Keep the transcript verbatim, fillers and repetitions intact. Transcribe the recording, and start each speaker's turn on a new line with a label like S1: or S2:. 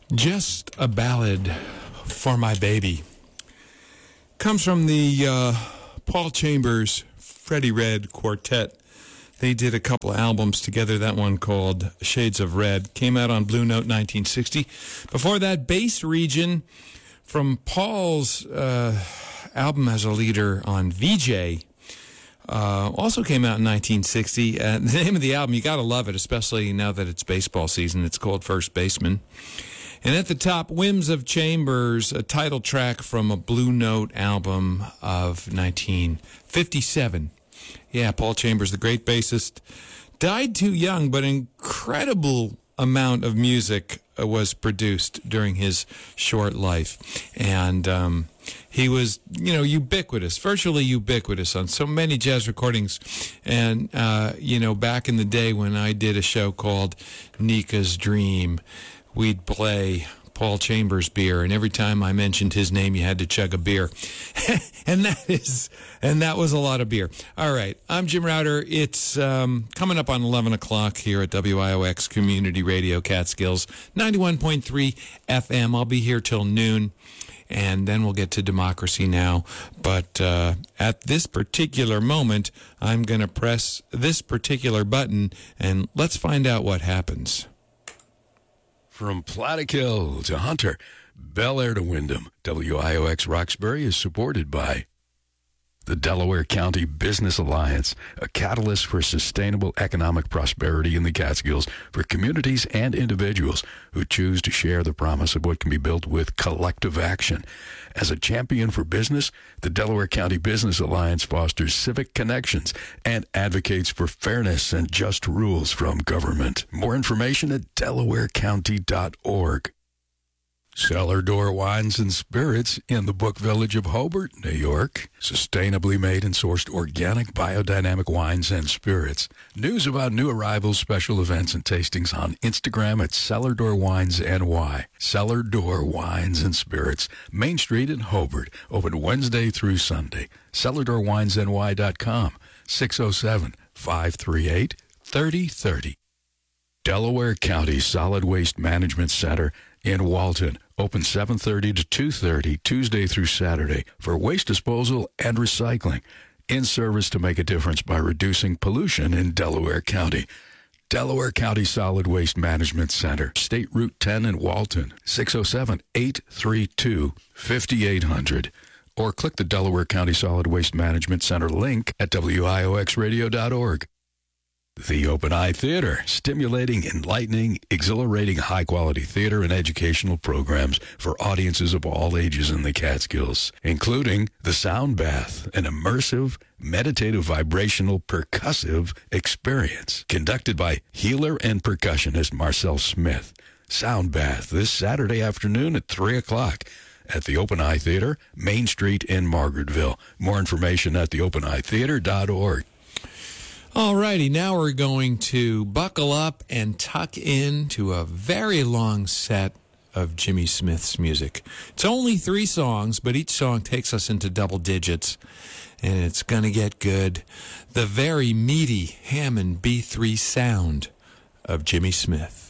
S1: Just a Ballad for My Baby comes from the uh, Paul Chambers, Freddie Red Quartet. They did a couple of albums together. That one called Shades of Red came out on Blue Note nineteen sixty. Before that, Bass Region from Paul's uh, album as a leader on V J. Uh, also came out in nineteen sixty. Uh, the name of the album, you got to love it, especially now that it's baseball season. It's called First Baseman. And at the top, Whims of Chambers, a title track from a Blue Note album of nineteen fifty-seven. Yeah, Paul Chambers, the great bassist, died too young, but incredible amount of music was produced during his short life. And um, he was, you know, ubiquitous, virtually ubiquitous on so many jazz recordings. And, uh, you know, back in the day when I did a show called Nika's Dream, we'd play Paul Chambers beer, and every time I mentioned his name, you had to chug a beer. and that is, and that was a lot of beer. All right, I'm Jim Router. It's um, coming up on eleven o'clock here at W I O X Community Radio Catskills, ninety-one point three F M. I'll be here till noon, and then we'll get to Democracy Now! But uh, at this particular moment, I'm going to press this particular button, and let's find out what happens.
S2: From Plattekill to Hunter, Bel Air to Windham, W I O X Roxbury is supported by the Delaware County Business Alliance, a catalyst for sustainable economic prosperity in the Catskills for communities and individuals who choose to share the promise of what can be built with collective action. As a champion for business, the Delaware County Business Alliance fosters civic connections and advocates for fairness and just rules from government. More information at delaware county dot org. Cellar Door Wines and Spirits in the Book Village of Hobart, New York. Sustainably made and sourced organic biodynamic wines and spirits. News about new arrivals, special events, and tastings on Instagram at Cellar Door Wines N Y. Cellar Door Wines and Spirits, Main Street in Hobart. Open Wednesday through Sunday. cellar door wines n y dot com. six oh seven, five three eight, three oh three oh. Delaware County Solid Waste Management Center in Walton, open seven thirty to two thirty, Tuesday through Saturday, for waste disposal and recycling, in service to make a difference by reducing pollution in Delaware County. Delaware County Solid Waste Management Center, State Route ten in Walton, six oh seven, eight three two, five eight zero zero, or click the Delaware County Solid Waste Management Center link at W I O X radio dot org. The Open Eye Theater, stimulating, enlightening, exhilarating, high-quality theater and educational programs for audiences of all ages in the Catskills, including The Sound Bath, an immersive, meditative, vibrational, percussive experience, conducted by healer and percussionist Marcel Smith. Sound Bath, this Saturday afternoon at three o'clock at the Open Eye Theater, Main Street in Margaretville. More information at the open eye theater dot org.
S1: All righty, now we're going to buckle up and tuck into a very long set of Jimmy Smith's music. It's only three songs, but each song takes us into double digits, and it's going to get good. The very meaty Hammond B three sound of Jimmy Smith.